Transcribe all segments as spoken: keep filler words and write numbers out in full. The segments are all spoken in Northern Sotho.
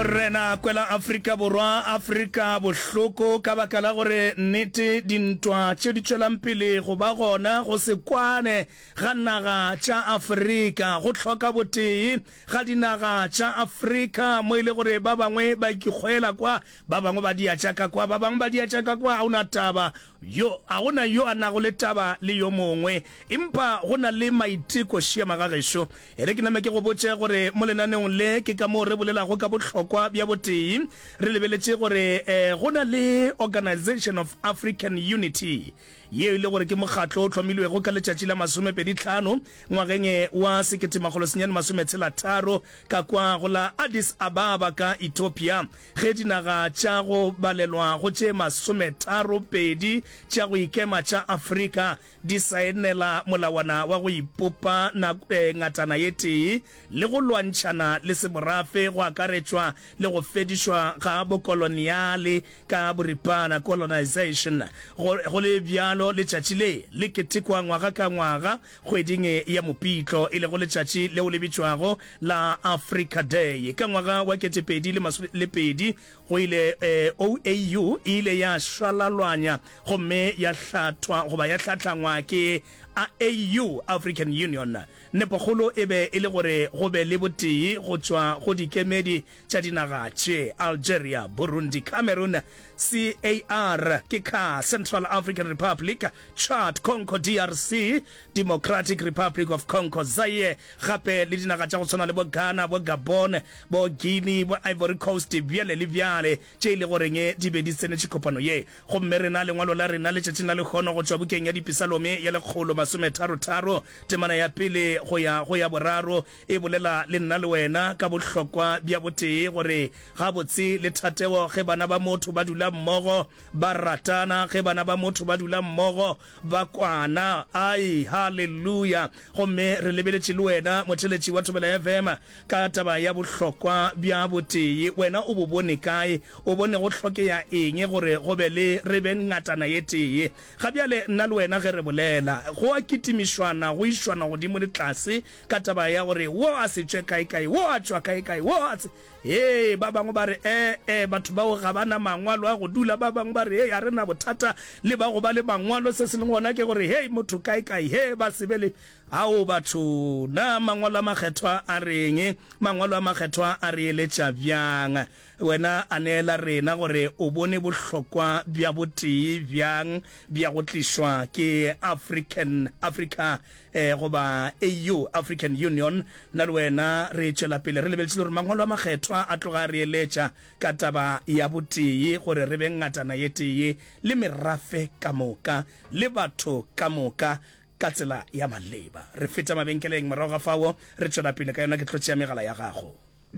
Rena kwela Afrika borwa Afrika bohloko ka baka la gore nnete dintwa tše di tšwelang pele go ba gona go se kwane ga naga tša Afrika go hloka botee ga dinaga tša Afrika mo ile gore ba bangwe ba ikgwela kwa ba bangwe ba dia tšaka kwa ba bangwe ba dia tšaka kwa a una taba yo a gona yo a nago le taba le yo mongwe empa go na le maiteko šia magagešo ere ke name ke go botše gore mo lenaneong le ke ka mo re bolela go ka bohlokwa kwa bia botei re lebeletse gore eh gona le Organization of African Unity ye ile gore ke mokgatlo tlhomilwe go ka letšatši la masome pedi tlhano ngwageng wa sekete magolo senyane masome tshela tharo ka kwa go la Addis Ababa ka Ethiopia ge dinaga tša go balelwa go tše masome tharo pedi tša go ikema tša Afrika di saenela molawana wa go ipopa na eh, ngatana ye tee le go lwantšhana le semorafe go akaretšwa le go fedišwa ga bokoloniale ka boripana colonization go le bjalo letšatši le le ketekwa ngwaga ka ngwaga kgweding ya Mopitlo ile go letšatši leo le bitšwago la Africa Day ka ngwaga wa ketepedi le pedi go ile eh, O A U ile ya šalalwanya gomme ya hlathwa goba ya hlatlangwa ke A U African Union nepogolo ebe ile gore go be le botee go tswa go dikemedi tša dinaga tše Algeria, Burundi, Cameroon, C A R ke ka Central African Republic, Chad, Congo D R C, Democratic Republic of Congo, Zaire gape le dinaga tša go tshwana le bo Ghana, bo Gabon, bo Guinea, bo Ivory Coast bjale le bjale tše ile goreng di be di tsenetše kopano ye gomme re na lengwalo la rena letšatši na le kgono go tšwa bukeng ya dipisalome ya lekgolo masome tharo tharo temana ya pele go ya go ya boraro e bolela le nna le wena ka bohlokwa bja botee gore ga botse le thateo ge bana ba motho ba dula mmogo ba ratana ge bana ba motho ba dula mmogo ba kwana ai haleluya gomme re lebeletše le wena motheletši wa Thobela F M ka taba ya bohlokwa bja botee wena o bo bone kae o bone go hlokea eng gore go be le re be ngatana ye tee ga bjale nna le wena ge re bolela go a kitimišwana go išwana godimo le tlase ka taba ya gore wo a se tšwe kae kae wo a tšwa kae kae wo a hey ba bangwe ba re eh eh batho ba go ga bana mangwalo a go dula ba bangwe ba re hey a rena bothata le ba go ba le mangwalo se se le gona ke gore hey motho kae kae hey ba sebele ao batho na mangwalo a makgethwa a reng mangwalo a makgethwa a re eletša bjang wena a neela rena gore o bone bohlokwa bja botee bjang bja go tlišwa ke African Africa eh goba A U African Union na le wena re tšwela pele re lebeletse gore mangwalo a makgethwa a tloga re eletša ka taba ya botee gore re be ngatana ye tee le merafe ka moka le batho ka moka ka tsela ya maleba re feta mabenkeleng morago ga fao re tšwela pele ka yona ke tlotše ya megala ya gago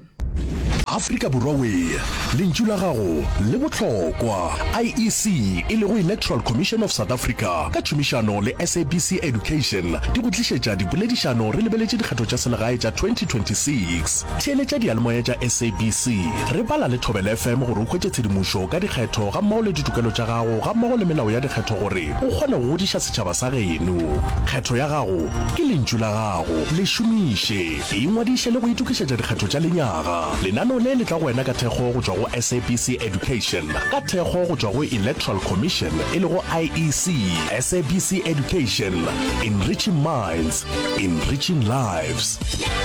Afrika Borwa we lentšu la gago le bohlokwa I E C e lego Electoral Commission of South Africa ka tšhomišano le S A B C Education di go tlišetša dipoledišano re lebeletše dikgetho tša selegae tša twenty twenty-six theeletša dialemoya tša S A B C re bala le Thobela F M gore o hwetše tshedimošo ka dikgetho ga mmogo le ditokelo tša gago ga mmogo le melao ya dikgetho gore o kgone go godiša setšhaba sa geno kgetho ya gago ke lentšu la gago le šomiše e ingwadiše le go itukišetša dikgetho tša lenyaga lenano le le tla go wena ka thekgo go tšwa go S A B C Education ka thekgo go tšwa go Electoral Commission e le go I E C S A B C Education enriching minds enriching lives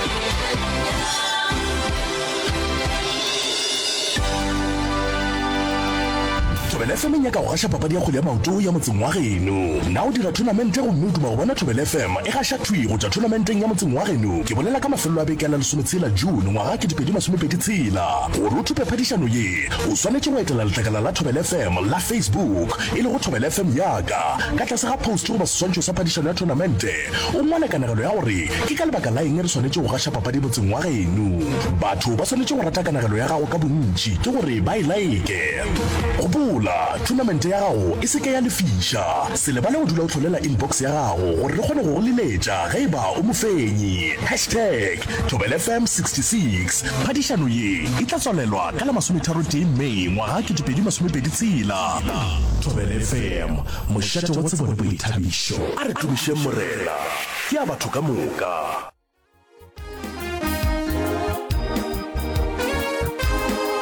Thobela F M nyaka go gasha papadi ya kgwele ya maoto ya motseng wa geno na o dira tournament go mme duma go bona Thobela F M e gasha thwi go tšwa tournamenteng ya motseng wa geno ke bolela ka mafelo a beke la lesome tshela June ngwaga ke dipedi masome pedi tshela gore o thupe phadišano ye o swanetše go etela letlakala la Thobela F M la Facebook e le go Thobela F M yaka ka tlase ga post go ba seswantšho sa phadišano ya tournamente o ngwale kanagelo ya gore ke ka lebaka la eng re swanetše go gasha papadi motseng wa geno batho ba swanetše go rata kanagelo ya gago ka bontši ke gore ba e like gopola tournament ya gago e seke ya lefiša se lebale go dula o tlholela inbox ya gago gore re kgone go go leletša ge eba o mofenyi hashtag Thobela F M sixty-six phadišano ye e tla tswalelwa ka la masometharo tee Mei ngwaga ke dipedi masomepedi tshela Thobela F M mošate wa tsebo le boithabišo a re tlomišeng morena ke a batho ka moka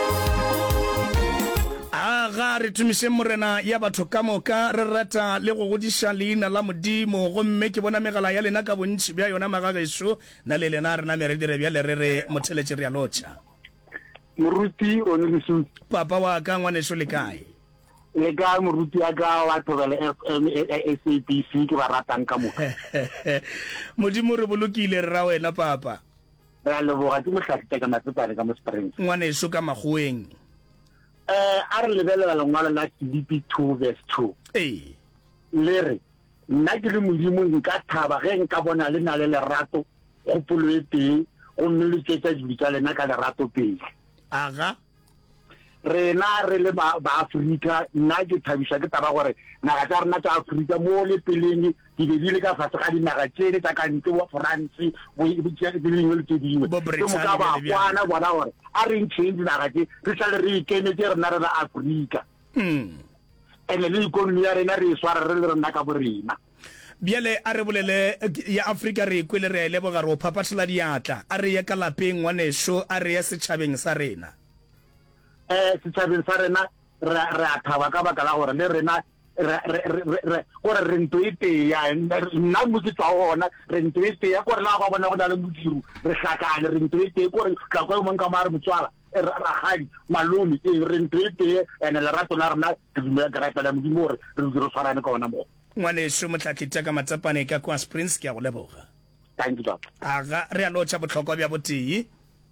re tumišeng morena ya batho ka moka re rata le go godiša leina la modimo gomme ke bona megala ya lena ka bontši bja yona magagešo na le lena re name re dire bjale re re motheletše re a lotšha moruti o ne lesu papa wa ka ngwanešo le kae le ka moruti ya ka wa thobela F M S A B C ke ba ratang ka moka modimo re bolokile re ra wena papa ra leboga ke mohlakitse ka matsepane ka mo Springs ngwanešo ka magweng eh a re lebelela lengwalo la Philippi two verse two ee le re nna ke le modimo nka thaba ge nka bona le na le lerato kgopolo e teng go nne le tsetsa dibitsa lena ka lerato pele aga rena re le ba Afrika nna ke thabisha ke taba gore naga tsa rena tsa Afrika mo le peleng di be di le ka fase ga dinaga tsele tsa ka ntle wa France bo di lengwe le dingwe ke mo ka ba kwana bona gore a re ntšheng dinaga tse re tla re ikenetse rena re la Afrika mm ene le ikonomi ya rena re e swara re le rena ka borena bjale a re bolele ya Afrika re ikwele re ile boga ro phaphathela diatla a re ye ka lapeng ngwanešo a re ye setšhabeng sa rena eh setšhabeng sa rena re a thaba ka baka la gore le rena gore re ntho e teya nna mo ke tswa gona re ntho e teya gore la go bona go na le modiro re hlakane re ntho e teya gore ka go mo nka mare motswala ragadi malome e re ntho e teya ene le rato la rena ke dumela ke ratela modimo gore re dire tshwarane ka ona mo ngwanešo motlakitša ka matsapane ka kwa Springs ke a go leboga thank you doctor aga re a lotšha botlhokwa bja botee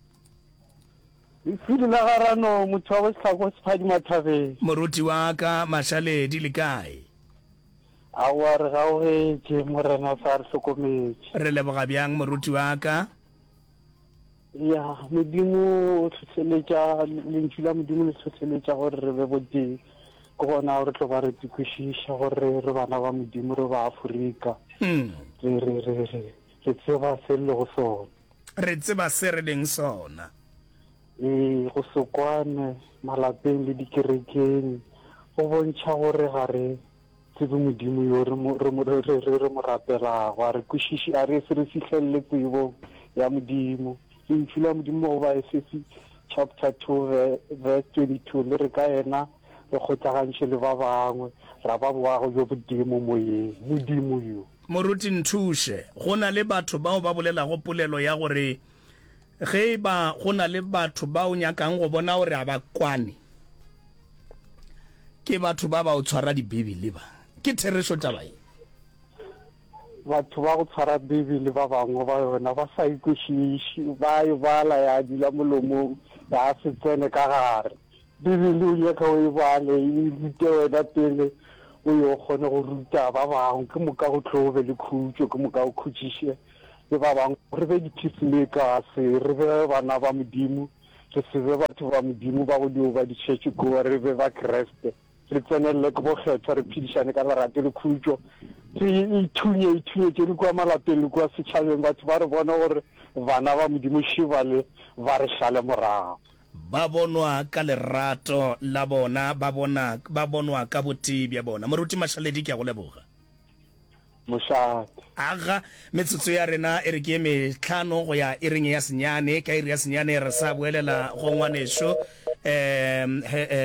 Ifile la garano motho wa setlhako sephadi mathabeng moruti wa ka Mashaledi le kae a wa re ga o ge morena fa re hlokometse re leboga bjang moruti wa ka ya modimo o tshotseletša lentšu la modimo le tshotseletša gore re be boteng ke gona gore tlo ba re dikwešiša gore re bana ba modimo re ba Afrika mm re re re re tseba se le go sona re tseba se re leng sona e go sokwane malapeng le dikerekeng go bontšha gore ga re tsebe modimo yo re mo re mo rapelago a re kwešiši a re se re fihlelele tsebo ya modimo le ntšhula modimo go ba Efesi chapter two verse twenty-two le re ka yena re kgotlagantšhe le ba bangwe ra ba boago jo bodimo moyeng modimo yo moruti nthuše go na le batho bao ba bolelago polelo ya gore ge ba go na le batho ba o nyakang go bona gore a ba kwane ke batho ba ba o tshwara dibibele ba ke thereso taba e batho ba go tshwara bibele ba bangwe ba yona ba sa ikwešiši ba e bala ya dula molomong ya se tsene ka gare bibele o nyaka o e bale e rute wena pele o yo kgone go ruta ba bangwe ke moka go tlobe le khutšo ke moka go khutšiše le ba bangwe re be di-peacemakers re be bana ba modimo re se be batho ba modimo ba go dio ba ditšhetše koo re be ba kreste re tsenelele ke bokgethwa re phedišane ka lerato le khutšo re ithunye ithunyetse le kua malapeng le kua setšhabeng batho ba re bona gore bana ba modimo šiba le ba re šale morago ba bonwa ka lerato la bona ba bona ba bonwa ka botee bja bona moruti Mashaledi ke a go leboga mošate aga metsotso ya rena e re ke metlhano go ya e reng ya senyane ka iri ya senyane re sa boelela go ngwanešo um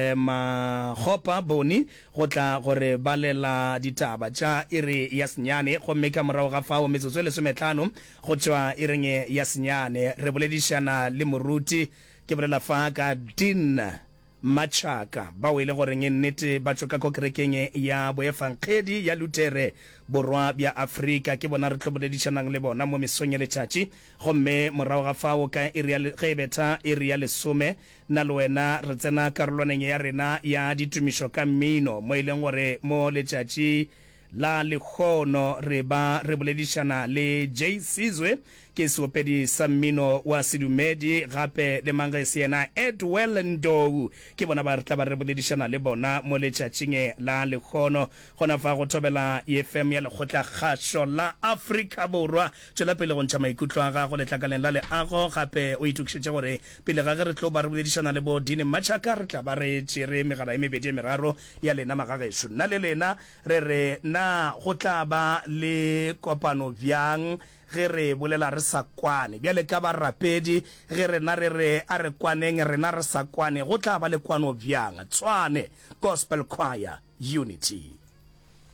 magopa boni go tla gore balela ditaba tša iri ya senyane gomme ka morago ga fao metsotso e lesometlhano go tšwa e reng ya senyane re boledišana le moruti ke bolela fa ka din Machaka ba o ile gore nge nnete ba tšoka ko kerekeng ya boefankgedi ya Lutere borwa bja Afrika ke bona re tloboledišanang le bona mo mesong ya letšatši gomme morago ga fao ka ge betha iri ya lesome na le wena re tsena karolwaneng ya rena ya ditumišo ka mmino mo e leng gore mo letšatši la lekgono re ba re boledišana le J Sizwe ke seopedi sa mmino wa sedumedi gape le mangese yena Edwell Ndou ke bona ba re tla ba re boledišana le bona mo letšatšing la lekgono gona fa go thobela E F M ya lekgotla kgašo la Afrika Borwa tšwela pele go ntšha maikutlo a gago letlakaleng la leago gape o itukišitše gore pele ga ge re tlo ba re boledišana le bo Dine Machaka re tla ba re tšere megala e mebedi e meraro ya lena magagešo nna le lena re re na go tla ba le kopano bjang ge re bolela re sa kwane bjale ka barapedi ge rena re re a re kwaneng rena re sa kwane go tla ba le kwano bjang Tshwane Gospel Choir Unity.